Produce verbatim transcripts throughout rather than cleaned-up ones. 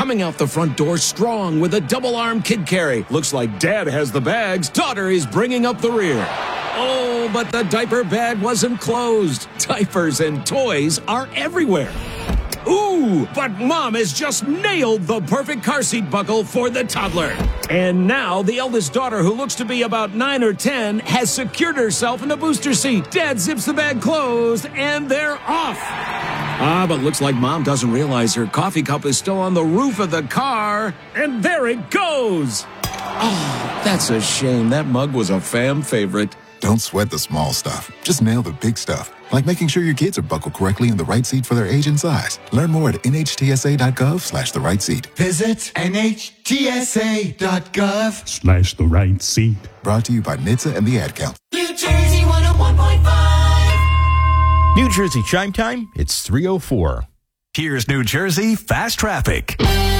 coming out the front door strong with a double-arm kid carry. Looks like dad has the bags. Daughter is bringing up the rear. Oh, but the diaper bag wasn't closed. Diapers and toys are everywhere. Ooh, but mom has just nailed the perfect car seat buckle for the toddler. And now the eldest daughter, who looks to be about nine or ten, has secured herself in the booster seat. Dad zips the bag closed, and they're off. Ah, but looks like mom doesn't realize her coffee cup is still on the roof of the car. And there it goes. Oh, that's a shame. That mug was a fam favorite. Don't sweat the small stuff. Just nail the big stuff, like making sure your kids are buckled correctly in the right seat for their age and size. Learn more at nhtsa.gov slash the right seat. Visit nhtsa.gov slash the right seat. Brought to you by N H T S A and the Ad Count. New Jersey one oh one point five. New Jersey chime time, it's three oh four. Here's New Jersey Fast Traffic.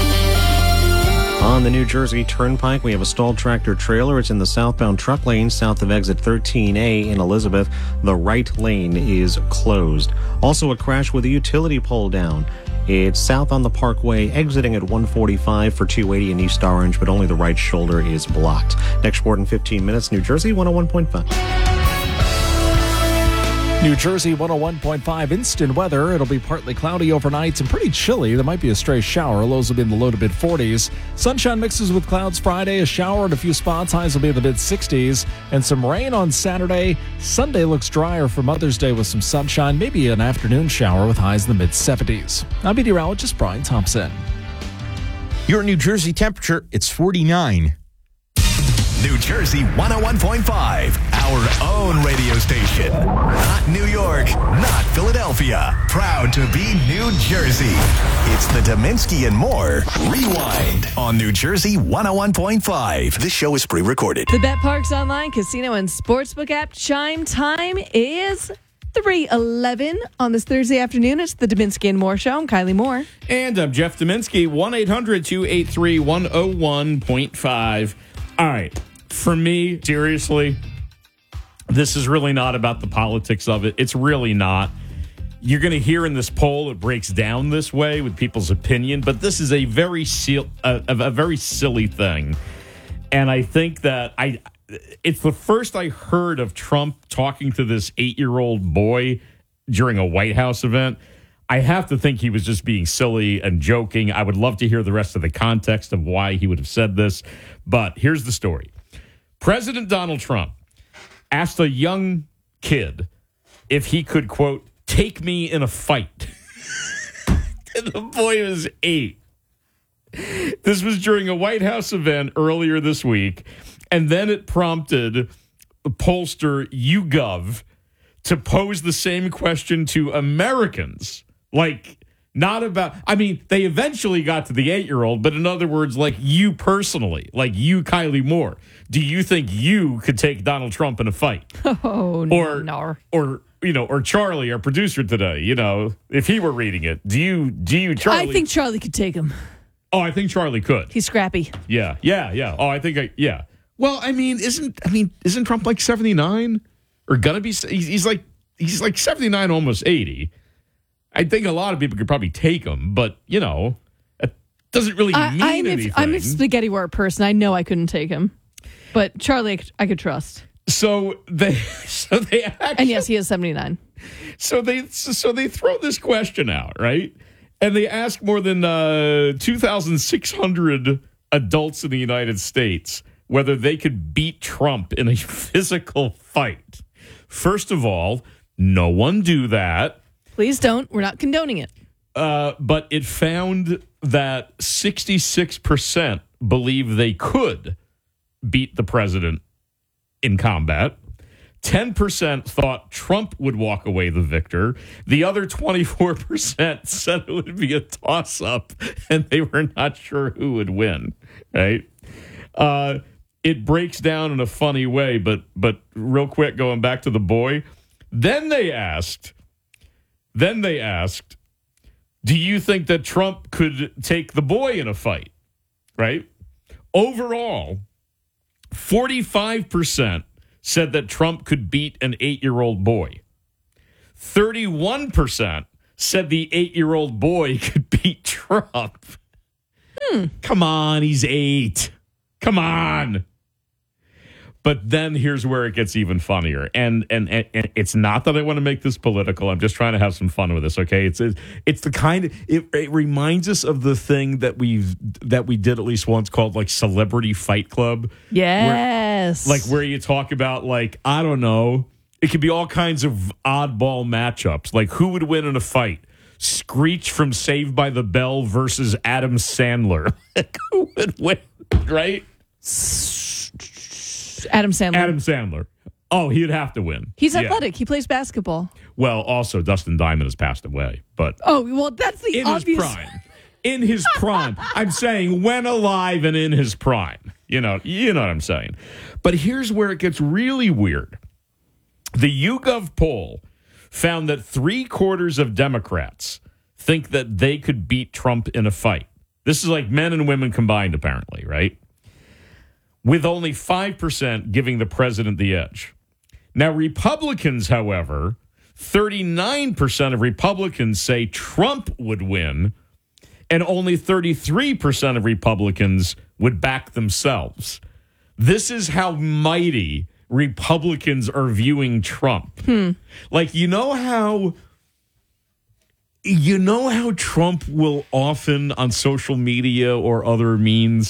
On the New Jersey Turnpike, we have a stalled tractor trailer. It's in the southbound truck lane south of exit thirteen A in Elizabeth. The right lane is closed. Also, a crash with a utility pole down. It's south on the Parkway, exiting at one forty-five for two eighty in East Orange, but only the right shoulder is blocked. Next report in fifteen minutes, New Jersey one oh one point five. New Jersey one oh one point five instant weather. It'll be partly cloudy overnight and pretty chilly. There might be a stray shower. Lows will be in the low to mid forties. Sunshine mixes with clouds Friday. A shower at a few spots. Highs will be in the mid sixties. And some rain on Saturday. Sunday looks drier for Mother's Day with some sunshine. Maybe an afternoon shower with highs in the mid seventies. I'm meteorologist Brian Thompson. Your New Jersey temperature, it's forty-nine. New Jersey one oh one point five, our own radio station. Not New York, not Philadelphia. Proud to be New Jersey. It's the Dominski and More Rewind on New Jersey one oh one point five. This show is pre-recorded. The BetParks Online Casino and Sportsbook app chime time is three eleven on this Thursday afternoon. It's the Dominski and More Show. I'm Kylie Moore. And I'm Jeff Dominski. one eight hundred two eight three one oh one point five. All right. For me, seriously, this is really not about the politics of it. It's really not. You're going to hear in this poll it breaks down this way with people's opinion, but this is a very sil- a, a very silly thing. And I think that I it's the first I heard of Trump talking to this eight-year-old boy during a White House event. I have to think he was just being silly and joking. I would love to hear the rest of the context of why he would have said this. But here's the story. President Donald Trump asked a young kid if he could, quote, take me in a fight. And the boy was eight. This was during a White House event earlier this week. And then it prompted pollster YouGov to pose the same question to Americans. Like, not about, I mean, they eventually got to the eight-year-old, but in other words, like you personally, like you, Kylie Moore, do you think you could take Donald Trump in a fight? Oh, or, no. Or, you know, or Charlie, our producer today, you know, if he were reading it, do you, do you, Charlie? I think Charlie could take him. Oh, I think Charlie could. He's scrappy. Yeah, yeah, yeah. Oh, I think I, yeah. Well, I mean, isn't, I mean, isn't Trump like seventy-nine? Or gonna be, he's, he's like, he's like seventy-nine, almost eighty. I think a lot of people could probably take him, but, you know, it doesn't really I, mean I'm anything. A, I'm a spaghetti wort person. I know I couldn't take him. But Charlie, I could, I could trust. So they, so they actually, and yes, he is seventy-nine. So they, so they throw this question out, right? And they ask more than uh, two thousand six hundred adults in the United States whether they could beat Trump in a physical fight. First of all, no one do that. Please don't. We're not condoning it. Uh, but it found that sixty-six percent believe they could beat the president in combat. ten percent thought Trump would walk away the victor. The other twenty-four percent said it would be a toss-up, and they were not sure who would win, right? Uh, it breaks down in a funny way, but but real quick, going back to the boy, then they asked, then they asked, do you think that Trump could take the boy in a fight, right? Overall, forty-five percent said that Trump could beat an eight-year-old boy. thirty-one percent said the eight-year-old boy could beat Trump. Hmm. Come on, he's eight. Come on. But then here's where it gets even funnier. And, and and and it's not that I want to make this political. I'm just trying to have some fun with this, okay? It's it's the kind of it, it reminds us of the thing that we've that we did at least once called like Celebrity Fight Club. Yes. Where, like where you talk about like, I don't know, it could be all kinds of oddball matchups. Like who would win in a fight? Screech from Saved by the Bell versus Adam Sandler. Like, who would win, right? Adam Sandler. Adam Sandler. Oh, he'd have to win. He's Yeah. athletic. He plays basketball. Well, also Dustin Diamond has passed away, but Oh, well, that's the in obvious. his prime. In his prime. I'm saying when alive and in his prime. You know, you know what I'm saying. But here's where it gets really weird. The YouGov poll found that three quarters of Democrats think that they could beat Trump in a fight. This is like men and women combined, apparently, right? With only five percent giving the president the edge. Now, Republicans, however, thirty-nine percent of Republicans say Trump would win, and only thirty-three percent of Republicans would back themselves. This is how mighty Republicans are viewing Trump. Hmm. Like, you know how... You know how Trump will often on social media or other means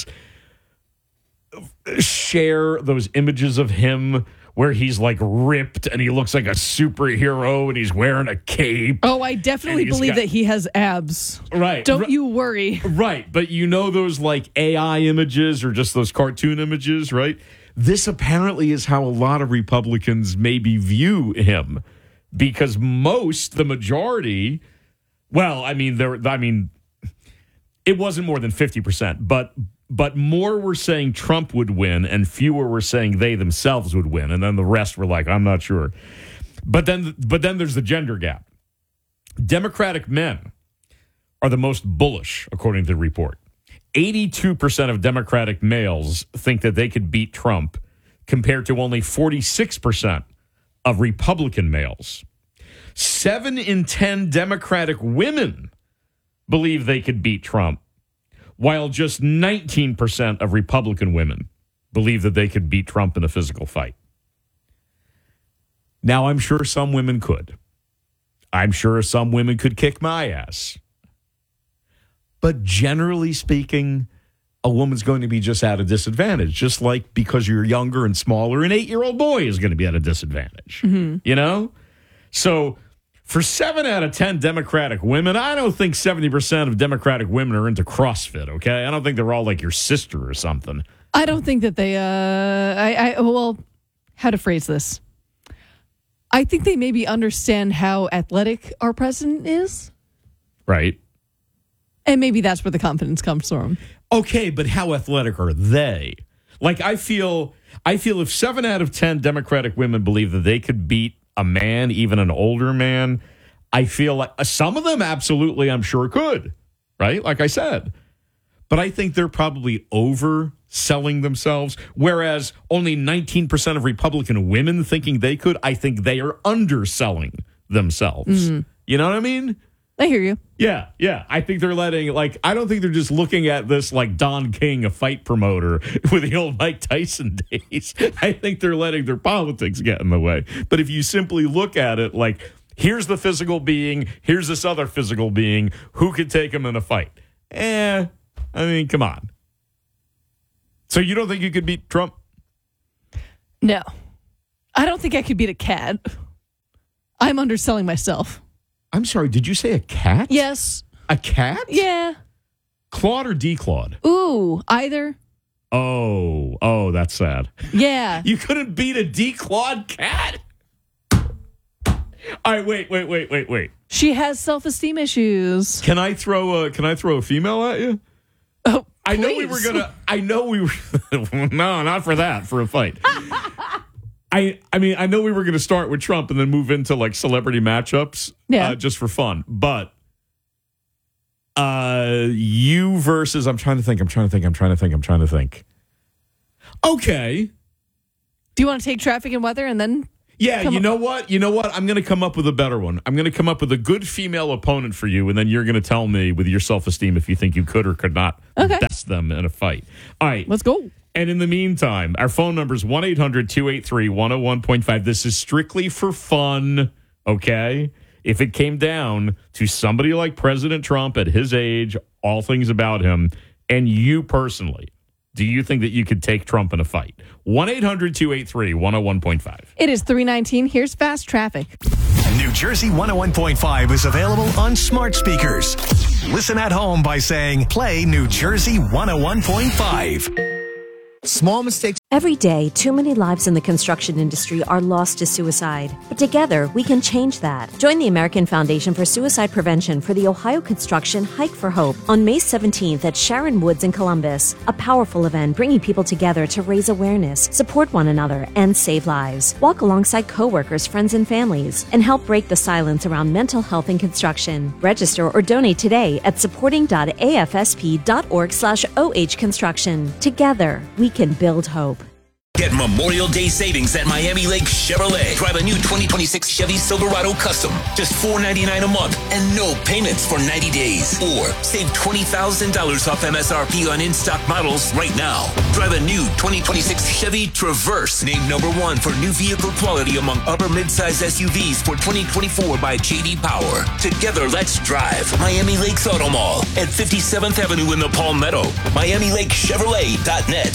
share those images of him where he's like ripped and he looks like a superhero and he's wearing a cape. Oh, I definitely And he's believe got- that he has abs. Right. Don't Ri- you worry. Right. But you know those like A I images or just those cartoon images, right? This apparently is how a lot of Republicans maybe view him because most, the majority, well, I mean, there, I mean, it wasn't more than fifty percent, but but more were saying Trump would win and fewer were saying they themselves would win. And then the rest were like, I'm not sure. But then but then there's the gender gap. Democratic men are the most bullish, according to the report. eighty-two percent of Democratic males think that they could beat Trump compared to only forty-six percent of Republican males. Seven in ten Democratic women believe they could beat Trump, while just nineteen percent of Republican women believe that they could beat Trump in a physical fight. Now, I'm sure some women could. I'm sure some women could kick my ass. But generally speaking, a woman's going to be just at a disadvantage, just like because you're younger and smaller, an eight-year-old boy is going to be at a disadvantage. Mm-hmm. You know? So for seven out of ten Democratic women, I don't think seventy percent of Democratic women are into CrossFit, okay? I don't think they're all like your sister or something. I don't think that they, uh, I, I, well, how to phrase this? I think they maybe understand how athletic our president is. Right. And maybe that's where the confidence comes from. Okay, but how athletic are they? Like, I feel, I feel if seven out of ten Democratic women believe that they could beat a man, even an older man, I feel like uh, some of them absolutely, I'm sure, could, right? Like I said. But I think they're probably overselling themselves, whereas only nineteen percent of Republican women thinking they could, I think they are underselling themselves. Mm-hmm. You know what I mean? I hear you. Yeah, yeah. I think they're letting, like, I don't think they're just looking at this like Don King, a fight promoter with the old Mike Tyson days. I think they're letting their politics get in the way. But if you simply look at it like, here's the physical being, here's this other physical being, who could take him in a fight? Eh, I mean, come on. So you don't think you could beat Trump? No. I don't think I could beat a cat. I'm underselling myself. I'm sorry, did you say a cat? Yes. A cat? Yeah. Claude or declawed? Ooh, either. Oh, oh, that's sad. Yeah. You couldn't beat a declawed cat? All right, wait, wait, wait, wait, wait. She has self-esteem issues. Can I throw a Can I throw a female at you? Oh, I know we please. were gonna. I know we were. No, not for that. For a fight. I I mean, I know we were gonna start with Trump and then move into like celebrity matchups. Yeah. Uh, just for fun, but. Uh, you versus. I'm trying to think. I'm trying to think. I'm trying to think. I'm trying to think. Okay. Do you want to take traffic and weather and then Yeah, Come you on. know what? You know what? I'm going to come up with a better one. I'm going to come up with a good female opponent for you, and then you're going to tell me with your self-esteem if you think you could or could not Okay. best them in a fight. All right. Let's go. And in the meantime, our phone number is one eight hundred two eight three one oh one point five. This is strictly for fun, okay? If it came down to somebody like President Trump at his age, all things about him, and you personally, do you think that you could take Trump in a fight? one eight hundred two eight three one oh one point five. It is three nineteen. Here's fast traffic. New Jersey one oh one point five is available on smart speakers. Listen at home by saying, play New Jersey one oh one point five. Small mistakes. Every day, too many lives in the construction industry are lost to suicide. But together, we can change that. Join the American Foundation for Suicide Prevention for the Ohio Construction Hike for Hope on May seventeenth at Sharon Woods in Columbus. A powerful event bringing people together to raise awareness, support one another, and save lives. Walk alongside coworkers, friends, and families, and help break the silence around mental health in construction. Register or donate today at supporting.afsp.org slash OH construction. Together, we can build hope. Get Memorial Day savings at Miami Lake Chevrolet. Drive a new twenty twenty-six Chevy Silverado Custom. Just four dollars and ninety-nine cents a month and no payments for ninety days. Or save twenty thousand dollars off M S R P on in-stock models right now. Drive a new twenty twenty-six Chevy Traverse. Named number one for new vehicle quality among upper mid-size S U Vs for twenty twenty-four by J D Power. Together, let's drive. Miami Lakes Auto Mall at fifty-seventh Avenue in the Palmetto. Miami Lake Chevrolet dot net.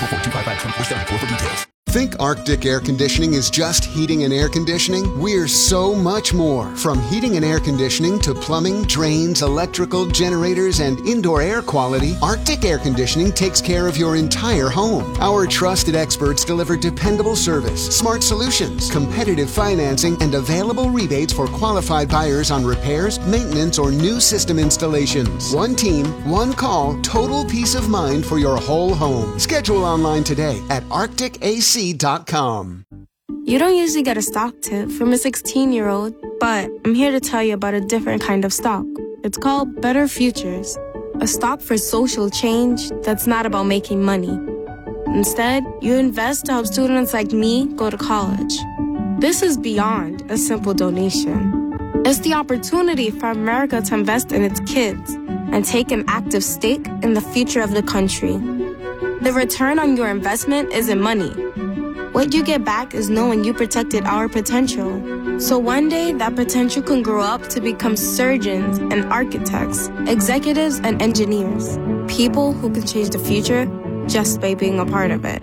Think Arctic Air Conditioning is just heating and air conditioning? We're so much more. From heating and air conditioning to plumbing, drains, electrical, generators, and indoor air quality, Arctic Air Conditioning takes care of your entire home. Our trusted experts deliver dependable service, smart solutions, competitive financing, and available rebates for qualified buyers on repairs, maintenance, or new system installations. One team, one call, total peace of mind for your whole home. Schedule online today at arctic a c dot com. You don't usually get a stock tip from a sixteen-year-old, but I'm here to tell you about a different kind of stock. It's called Better Futures, a stock for social change that's not about making money. Instead, you invest to help students like me go to college. This is beyond a simple donation. It's the opportunity for America to invest in its kids and take an active stake in the future of the country. The return on your investment isn't money. What you get back is knowing you protected our potential. So one day, that potential can grow up to become surgeons and architects, executives and engineers, people who can change the future just by being a part of it.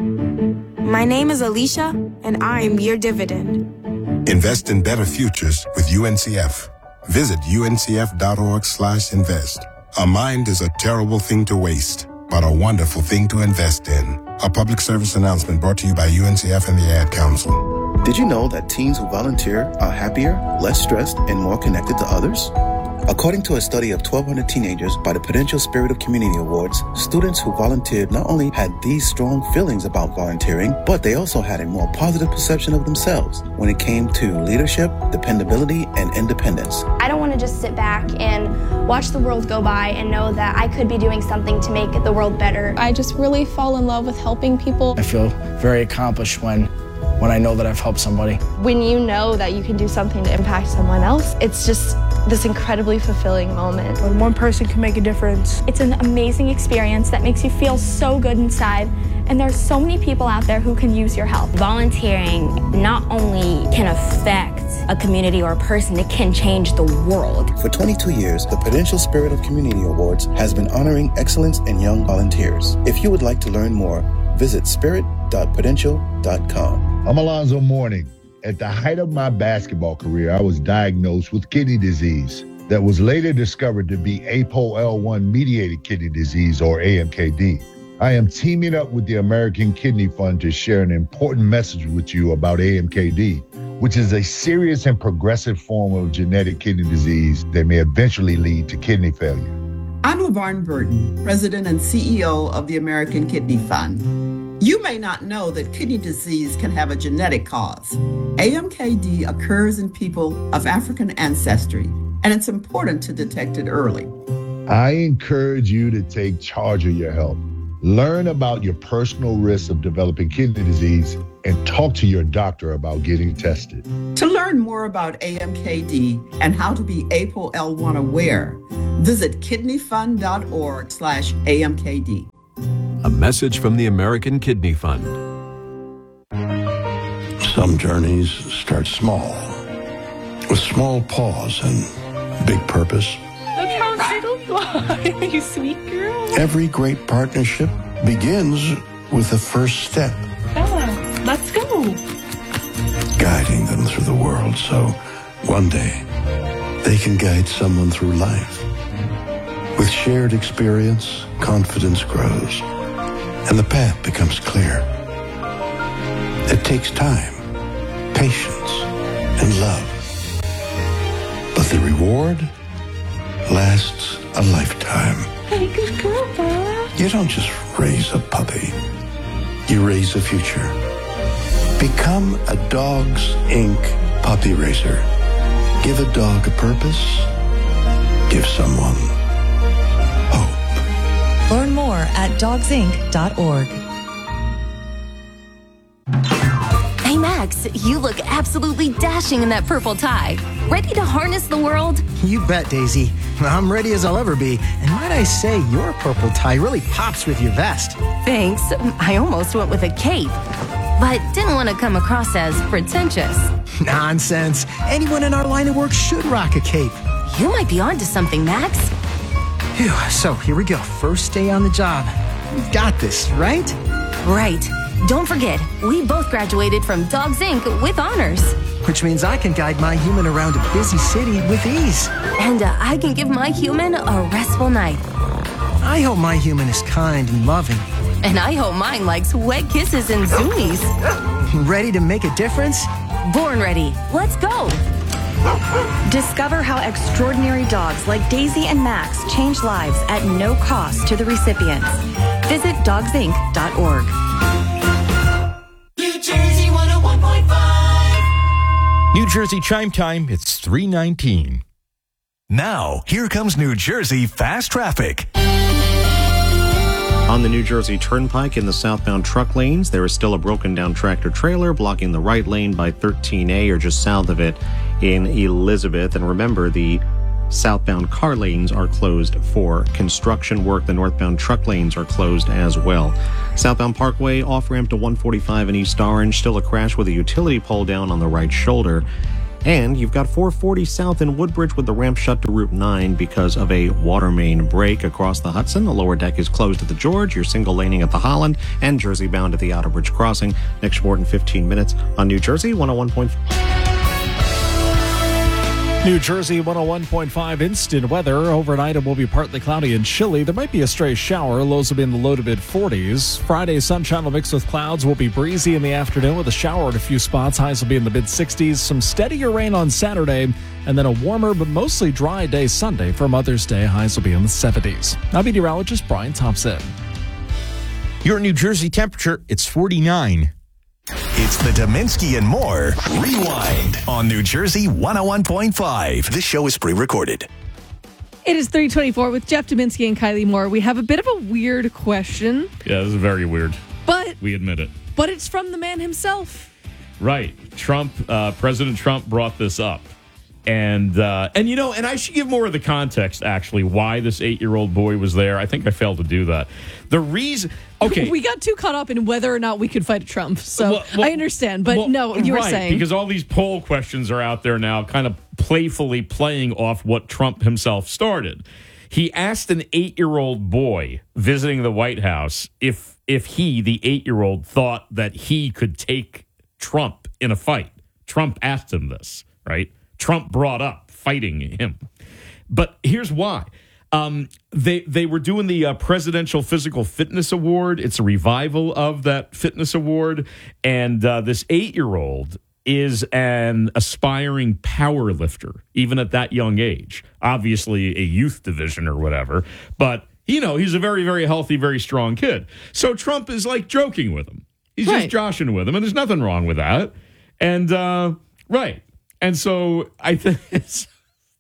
My name is Alicia, and I'm your dividend. Invest in better futures with U N C F. Visit uncf.org slash invest. A mind is a terrible thing to waste, but a wonderful thing to invest in. A public service announcement brought to you by U N C F and the Ad Council. Did you know that teens who volunteer are happier, less stressed, and more connected to others? According to a study of twelve hundred teenagers by the Prudential Spirit of Community Awards, students who volunteered not only had these strong feelings about volunteering, but they also had a more positive perception of themselves when it came to leadership, dependability, and independence. I don't want to just sit back and watch the world go by and know that I could be doing something to make the world better. I just really fall in love with helping people. I feel very accomplished when when I know that I've helped somebody. When you know that you can do something to impact someone else, it's just this incredibly fulfilling moment. When one person can make a difference. It's an amazing experience that makes you feel so good inside, and there's so many people out there who can use your help. Volunteering not only can affect a community or a person, it can change the world. For twenty-two years, the Prudential Spirit of Community Awards has been honoring excellence in young volunteers. If you would like to learn more, visit spirit dot prudential dot com. I'm Alonzo Mourning. At the height of my basketball career, I was diagnosed with kidney disease that was later discovered to be A P O L one mediated kidney disease, or A M K D. I am teaming up with the American Kidney Fund to share an important message with you about A M K D, which is a serious and progressive form of genetic kidney disease that may eventually lead to kidney failure. I'm LaVarn Burton, President and C E O of the American Kidney Fund. You may not know that kidney disease can have a genetic cause. A M K D occurs in people of African ancestry, and it's important to detect it early. I encourage you to take charge of your health. Learn about your personal risks of developing kidney disease and talk to your doctor about getting tested. To learn more about A M K D and how to be A P O L one aware, visit kidneyfund.org slash AMKD. A message from the American Kidney Fund. Some journeys start small, with small pause and big purpose. Look how little you are, you sweet girl. Every great partnership begins with the first step. Bella, let's go. Guiding them through the world so one day they can guide someone through life. With shared experience, confidence grows, and the path becomes clear. It takes time, patience, and love. But the reward lasts a lifetime. Hey, good girl, Bella. You don't just raise a puppy. You raise a future. Become a Dogs Incorporated puppy raiser. Give a dog a purpose. Give someone hope. Learn more at dogs inc dot org. Hey, Max, you look absolutely dashing in that purple tie. Ready to harness the world? You bet, Daisy. I'm ready as I'll ever be. And might I say, your purple tie really pops with your vest. Thanks. I almost went with a cape, but didn't want to come across as pretentious. Nonsense. Anyone in our line of work should rock a cape. You might be onto something, Max. Phew, so here we go. First day on the job. We've got this, right? Right. Don't forget, we both graduated from Dogs Incorporated with honors. Which means I can guide my human around a busy city with ease. And uh, I can give my human a restful night. I hope my human is kind and loving. And I hope mine likes wet kisses and zoomies. Ready to make a difference? Born ready. Let's go. Discover how extraordinary dogs like Daisy and Max change lives at no cost to the recipients. Visit dogs inc dot org. New Jersey one oh one point five. New Jersey chime time. It's three nineteen. Now, here comes New Jersey Fast Traffic. On the New Jersey Turnpike in the southbound truck lanes, there is still a broken down tractor trailer blocking the right lane by thirteen A or just south of it in Elizabeth. And remember, the southbound car lanes are closed for construction work. The northbound truck lanes are closed as well. Southbound Parkway off-ramp to one forty-five in East Orange, still a crash with a utility pole down on the right shoulder. And you've got four forty south in Woodbridge with the ramp shut to Route nine because of a water main break across the Hudson. The lower deck is closed at the George. You're single laning at the Holland and Jersey bound at the Outer Bridge Crossing. Next report in fifteen minutes on New Jersey one oh one point five. New Jersey one oh one point five instant weather. Overnight it will be partly cloudy and chilly. There might be a stray shower. Lows will be in the low to mid forties. Friday sunshine will mix with clouds. Will be breezy in the afternoon with a shower at a few spots. Highs will be in the mid sixties. Some steadier rain on Saturday and then a warmer but mostly dry day Sunday. For Mother's Day, highs will be in the seventies. I'm meteorologist Brian Thompson. Your New Jersey temperature, it's forty-nine. It's the Dominski and More Rewind on New Jersey one oh one point five. This show is pre-recorded. It is three twenty-four with Jeff Dominski and Kylie Moore. We have a bit of a weird question. Yeah, this is very weird. But we admit it. But it's from the man himself. Right. Trump, uh, President Trump brought this up. And, uh, and you know, and I should give more of the context, actually, why this eight-year-old boy was there. I think I failed to do that. The reason... Okay. We got too caught up in whether or not we could fight Trump. So well, well, I understand. But well, no, you right, were saying. Because all these poll questions are out there now kind of playfully playing off what Trump himself started. He asked an eight-year-old boy visiting the White House if if he, the eight-year-old, thought that he could take Trump in a fight. Trump asked him this, right? Trump brought up fighting him. But here's why. Um, they they were doing the uh, Presidential Physical Fitness Award. It's a revival of that fitness award. And uh, this eight-year-old is an aspiring power lifter, even at that young age. Obviously a youth division or whatever. But, you know, he's a very, very healthy, very strong kid. So Trump is like joking with him. He's right. just joshing with him. And there's nothing wrong with that. And, uh, right. And so I think it's...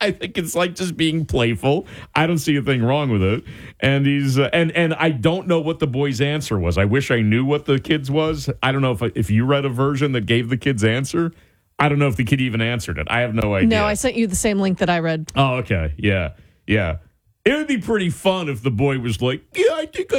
I think it's like just being playful. I don't see a thing wrong with it. And he's uh, and and I don't know what the boy's answer was. I wish I knew what the kid's was. I don't know if if you read a version that gave the kid's answer. I don't know if the kid even answered it. I have no idea. No, I sent you the same link that I read. Oh, okay. Yeah. Yeah. It would be pretty fun if the boy was like, yeah, I think I